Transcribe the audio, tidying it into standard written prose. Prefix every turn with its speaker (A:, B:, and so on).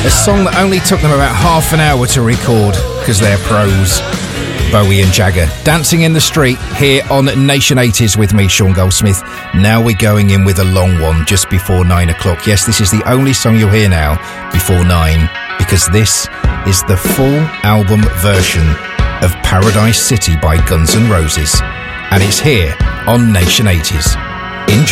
A: A song that only took them about half an hour to record because they're pros. Bowie and Jagger, Dancing in the Street, here on Nation 80s with me, Sean Goldsmith. Now we're going in with a long one just before 9 o'clock. Yes, this is the only song you'll hear now before 9, because this is the full album version of Paradise City by Guns N' Roses. And it's here on Nation 80s.